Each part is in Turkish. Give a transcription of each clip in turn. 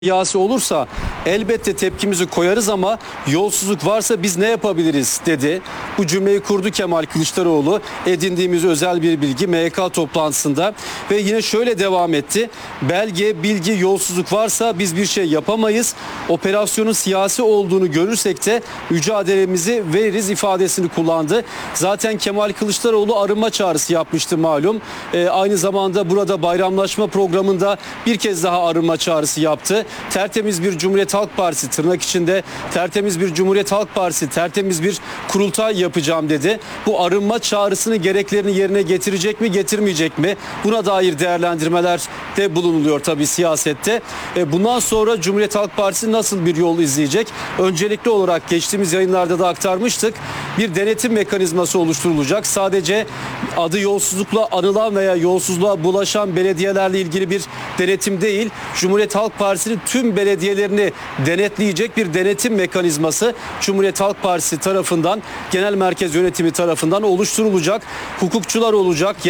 siyasi olursa elbette tepkimizi koyarız ama yolsuzluk varsa biz ne yapabiliriz dedi. Bu cümleyi kurdu Kemal Kılıçdaroğlu. Edindiğimiz özel bir bilgi MYK toplantısında ve yine şöyle devam etti. Belge, bilgi, yolsuzluk varsa biz bir şey yapamayız. Operasyonun siyasi olduğunu görürsek de mücadelemizi veririz ifadesini kullandı. Zaten Kemal Kılıçdaroğlu arınma çağrısı yapmıştı malum. Aynı zamanda burada bayramlaşma programında bir kez daha arınma çağrısı yaptı. Tertemiz bir Cumhuriyet Halk Partisi, tırnak içinde tertemiz bir Cumhuriyet Halk Partisi, tertemiz bir kurultay yapacağım dedi. Bu arınma çağrısının gereklerini yerine getirecek mi, getirmeyecek mi? Buna dair değerlendirmelerde bulunuluyor tabii siyasette. Bundan sonra Cumhuriyet Halk Partisi nasıl bir yol izleyecek? Öncelikli olarak geçtiğimiz yayınlarda da aktarmıştık. Bir denetim mekanizması oluşturulacak. Sadece adı yolsuzlukla anılan veya yolsuzluğa bulaşan belediyelerle ilgili bir denetim değil, Cumhuriyet Halk Partisi'nin tüm belediyelerini denetleyecek bir denetim mekanizması Cumhuriyet Halk Partisi tarafından, genel merkez yönetimi tarafından oluşturulacak. Hukukçular olacak.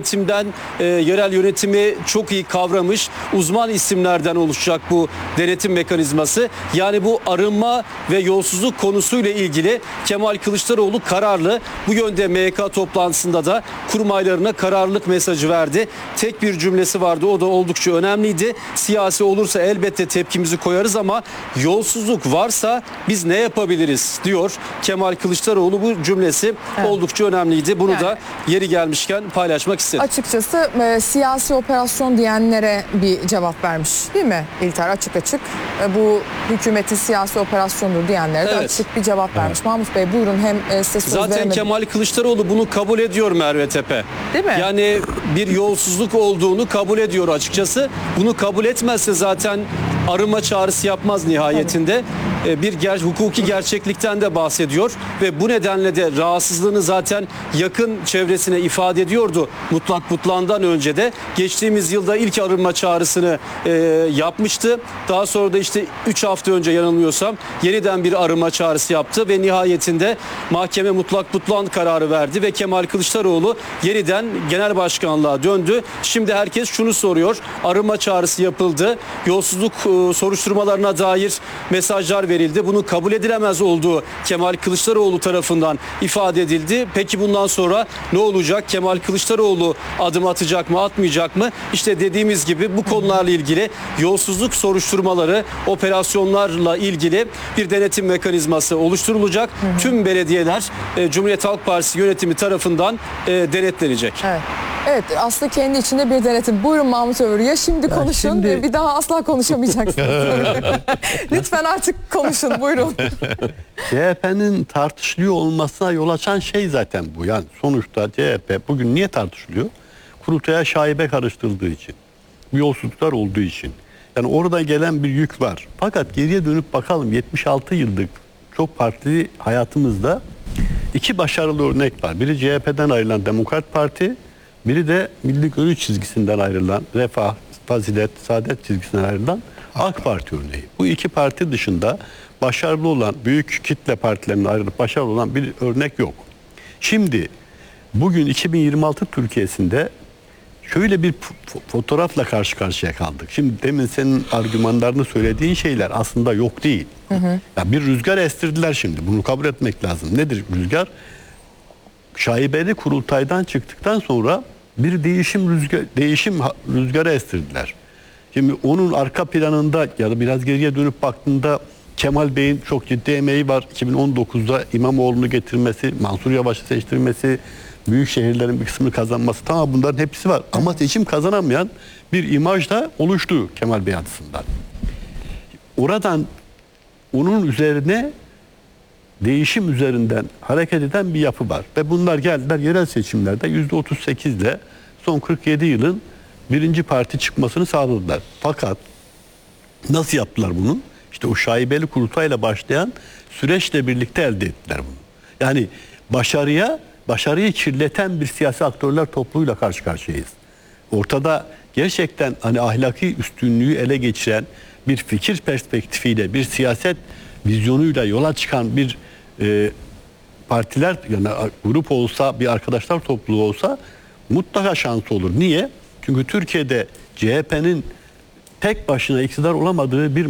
Yerel yönetimi çok iyi kavramış uzman isimlerden oluşacak bu denetim mekanizması. Yani bu arınma ve yolsuzluk konusuyla ilgili Kemal Kılıçdaroğlu kararlı. Bu yönde MYK toplantısında da kurmaylarına kararlılık mesajı verdi. Tek bir cümlesi vardı. O da oldukça önemliydi. Siyasi olursa elbette tepkimizi koyarız ama yolsuzluk varsa biz ne yapabiliriz diyor Kemal Kılıçdaroğlu. Bu cümlesi oldukça önemliydi. Bunu da yeri gelmişken paylaşmak istedim. Açıkçası siyasi operasyon diyenlere bir cevap vermiş değil mi İlter? Açık bu hükümetin siyasi operasyondur diyenlere de açık bir cevap vermiş. Mahmut Bey buyurun, hem size söz Zaten veremedim. Kemal Kılıçdaroğlu bunu kabul ediyor Merve Tepe. Değil mi? Yani bir yolsuzluk olduğunu kabul ediyor açıkçası. Bunu kabul etmezse zaten arınma çağrısı yapmaz nihayetinde. Hukuki gerçeklikten de bahsediyor ve bu nedenle de rahatsızlığını zaten yakın çevresine ifade ediyordu. Mutlak Butlan'dan önce de geçtiğimiz yılda ilk arınma çağrısını yapmıştı. Daha sonra da işte 3 hafta önce yanılmıyorsam yeniden bir arınma çağrısı yaptı ve nihayetinde mahkeme Mutlak Butlan kararı verdi ve Kemal Kılıçdaroğlu yeniden genel başkanlığa döndü. Şimdi herkes şunu soruyor. Arınma çağrısı yapıldı. Yolsuzluk soruşturmalarına dair mesajlar verildi. Bunu kabul edilemez olduğu Kemal Kılıçdaroğlu tarafından ifade edildi. Peki bundan sonra ne olacak? Kemal Kılıçdaroğlu adım atacak mı, atmayacak mı? İşte dediğimiz gibi bu konularla ilgili yolsuzluk soruşturmaları, operasyonlarla ilgili bir denetim mekanizması oluşturulacak. Tüm belediyeler Cumhuriyet Halk Partisi yönetimi tarafından denetlenecek. Evet, aslında kendi içinde bir denetim. Buyurun Mahmut Övür. Ya şimdi konuşun, bir daha asla konuşamayacaksınız. Lütfen artık konuşun, buyurun. CHP'nin tartışılıyor olmasına yol açan şey zaten bu. Yani sonuçta CHP bugün niye tartışılıyor? Kurultaya şaibe karıştırıldığı için. Bu yolsuzluklar olduğu için. Yani oradan gelen bir yük var. Fakat geriye dönüp bakalım, 76 yıllık çok partili hayatımızda iki başarılı örnek var. Biri CHP'den ayrılan Demokrat Parti, biri de milli görüş çizgisinden ayrılan, refah, fazilet, saadet çizgisinden ayrılan AK Parti örneği. Bu iki parti dışında başarılı olan, büyük kitle partilerine ayrılıp başarılı olan bir örnek yok. Şimdi bugün 2026 Türkiye'sinde şöyle bir fotoğrafla karşı karşıya kaldık. Şimdi demin senin argümanlarını söylediğin şeyler aslında yok değil. Ya bir rüzgar estirdiler şimdi. Bunu kabul etmek lazım. Nedir rüzgar? Şaibeli kurultaydan çıktıktan sonra bir değişim rüzgarı estirdiler. Şimdi onun arka planında ya da biraz geriye dönüp baktığında Kemal Bey'in çok ciddi emeği var. 2019'da İmamoğlu'nu getirmesi, Mansur Yavaş'ı seçtirmesi, büyük şehirlerin bir kısmını kazanması, tamam, bunların hepsi var. Ama seçim kazanamayan bir imaj da oluştu Kemal Bey açısından. Oradan onun üzerine değişim üzerinden hareket eden bir yapı var. Ve bunlar geldiler yerel seçimlerde %38 ile son 47 yılın birinci parti çıkmasını sağladılar. Fakat nasıl yaptılar bunu? İşte o şaibeli kurultayla başlayan süreçle birlikte elde ettiler bunu. Yani başarıyı kirleten bir siyasi aktörler topluluğuyla karşı karşıyayız. Ortada gerçekten ahlaki üstünlüğü ele geçiren bir fikir perspektifiyle, bir siyaset vizyonuyla yola çıkan bir partiler, yani grup olsa, bir arkadaşlar topluluğu olsa mutlaka şansı olur. Niye? Çünkü Türkiye'de CHP'nin tek başına iktidar olamadığı bir